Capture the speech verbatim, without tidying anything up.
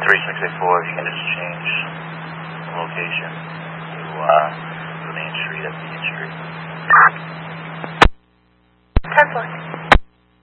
three six eight four, if you can just change the location to uh, the main street at Beach Street. ten four.